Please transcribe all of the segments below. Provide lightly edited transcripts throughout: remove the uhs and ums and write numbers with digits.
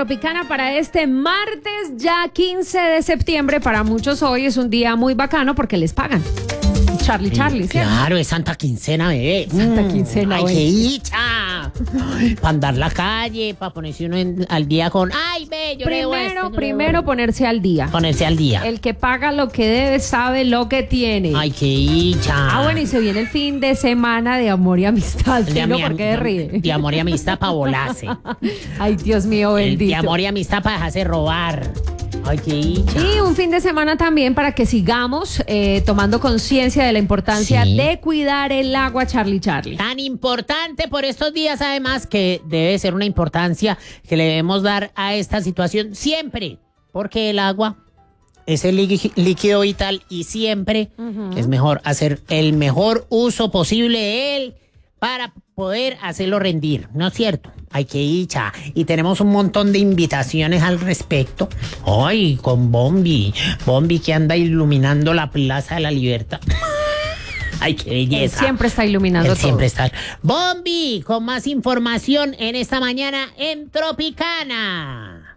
Tropicana para este martes, ya 15 de septiembre. Para muchos hoy es un día muy bacano porque les pagan. Charlie, ¿cierto? Claro, es Santa Quincena, bebé. Santa Quincena, ¡Ay, güey. qué dicha! Para andar la calle, para ponerse uno al día con... ¡Ay, ve! Yo leo esto, Primero ponerse al día. Ponerse al día. El que paga lo que debe sabe lo que tiene. ¡Ay, qué dicha! Bueno, y se viene el fin de semana de amor y amistad. ¿Por qué ríe? De amor y amistad para volarse. Ay, Dios mío, bendito. De amor y amistad para dejarse robar. ¡Ay, qué dicha! Y un fin de semana también para que sigamos tomando conciencia de la importancia de cuidar el agua, Charlie. Tan importante por estos días, además, que debe ser una importancia que le debemos dar a esta situación siempre, porque el agua es el líquido vital y siempre es mejor hacer el mejor uso posible de él para poder hacerlo rendir, ¿no es cierto? ¡Ay, qué dicha! Y tenemos un montón de invitaciones al respecto. ¡Ay, con Bombi! Bombi que anda iluminando la Plaza de la Libertad. ¡Ay, qué belleza! Él siempre está iluminando todo. Siempre está. Bombi, con más información en esta mañana en Tropicana.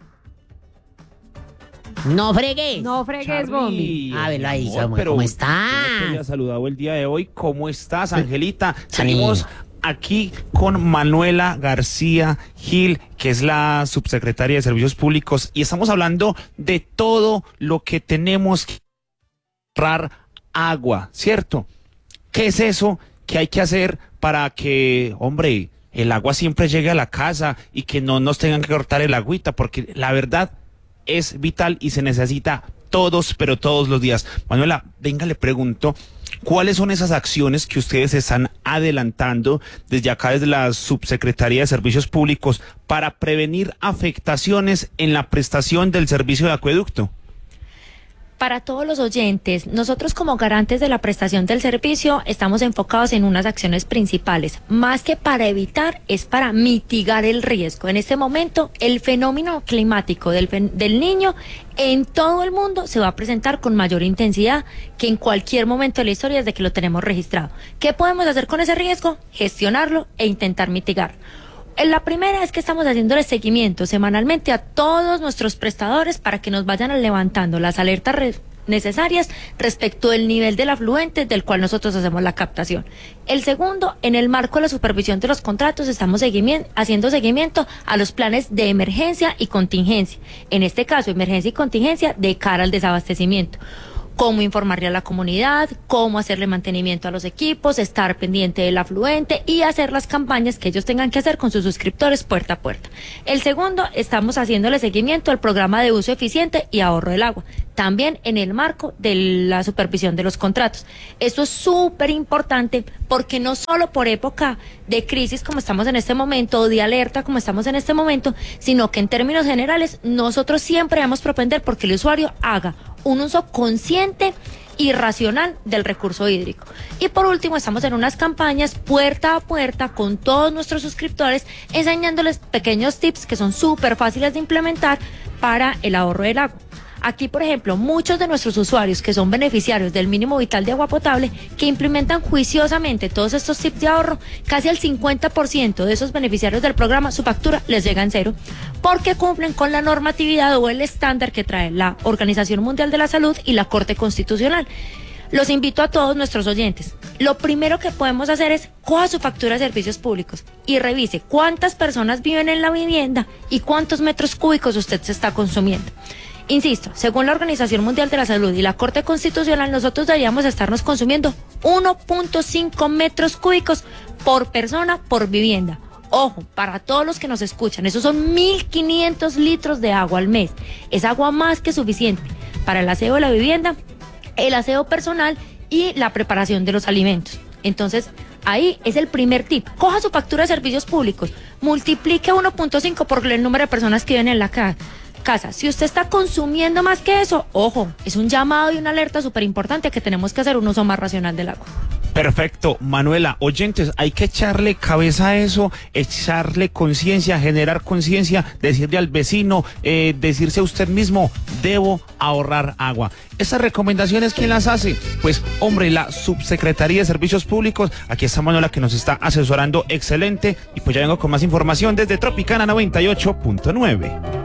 No fregues. No fregues, Charlie, Bombi. Velo ahí, amor, ¿cómo yo estás? no te había saludado el día de hoy. ¿Cómo estás, Angelita? Sí. Seguimos aquí con Manuela García Gil, que es la subsecretaria de Servicios Públicos, y estamos hablando de todo lo que tenemos que ahorrar agua, ¿cierto? ¿Qué es eso que hay que hacer para que, hombre, el agua siempre llegue a la casa y que no nos tengan que cortar el agüita? Porque la verdad es vital y se necesita todos, pero todos los días. Manuela, venga, le pregunto, ¿cuáles son esas acciones que ustedes están adelantando desde acá, desde la Subsecretaría de Servicios Públicos, para prevenir afectaciones en la prestación del servicio de acueducto? Para todos los oyentes, nosotros como garantes de la prestación del servicio estamos enfocados en unas acciones principales. Más que para evitar, es para mitigar el riesgo. En este momento, el fenómeno climático del Niño en todo el mundo se va a presentar con mayor intensidad que en cualquier momento de la historia desde que lo tenemos registrado. ¿Qué podemos hacer con ese riesgo? Gestionarlo e intentar mitigarlo. La primera es que estamos haciéndole seguimiento semanalmente a todos nuestros prestadores para que nos vayan levantando las alertas necesarias respecto del nivel del afluente del cual nosotros hacemos la captación. El segundo, en el marco de la supervisión de los contratos, estamos haciendo seguimiento a los planes de emergencia y contingencia. En este caso, emergencia y contingencia de cara al desabastecimiento. Cómo informarle a la comunidad, cómo hacerle mantenimiento a los equipos, estar pendiente del afluente y hacer las campañas que ellos tengan que hacer con sus suscriptores puerta a puerta. El segundo, estamos haciéndole seguimiento al programa de uso eficiente y ahorro del agua, también en el marco de la supervisión de los contratos. Esto es súper importante porque no solo por época de crisis como estamos en este momento o de alerta como estamos en este momento, sino que en términos generales nosotros siempre debemos propender porque el usuario haga un uso consciente y racional del recurso hídrico. Y por último, estamos en unas campañas puerta a puerta con todos nuestros suscriptores, enseñándoles pequeños tips que son súper fáciles de implementar para el ahorro del agua. Aquí, por ejemplo, muchos de nuestros usuarios que son beneficiarios del mínimo vital de agua potable, que implementan juiciosamente todos estos tips de ahorro, casi el 50% de esos beneficiarios del programa, su factura les llega en cero, porque cumplen con la normatividad o el estándar que trae la Organización Mundial de la Salud y la Corte Constitucional. Los invito a todos nuestros oyentes. Lo primero que podemos hacer es coja su factura de servicios públicos y revise cuántas personas viven en la vivienda y cuántos metros cúbicos usted se está consumiendo. Insisto, según la Organización Mundial de la Salud y la Corte Constitucional, nosotros deberíamos estarnos consumiendo 1.5 metros cúbicos por persona por vivienda. Ojo, para todos los que nos escuchan, esos son 1.500 litros de agua al mes. Es agua más que suficiente para el aseo de la vivienda, el aseo personal y la preparación de los alimentos. Entonces, ahí es el primer tip. Coja su factura de servicios públicos, multiplique 1.5 por el número de personas que viven en la casa. Si usted está consumiendo más que eso, ojo, es un llamado y una alerta súper importante que tenemos que hacer un uso más racional del agua. Perfecto, Manuela. Oyentes, hay que echarle cabeza a eso, echarle conciencia, generar conciencia, decirle al vecino, decirse a usted mismo, debo ahorrar agua. ¿Esas recomendaciones quién las hace? Pues, hombre, la Subsecretaría de Servicios Públicos. Aquí está Manuela que nos está asesorando excelente. Y pues ya vengo con más información desde Tropicana 98.9.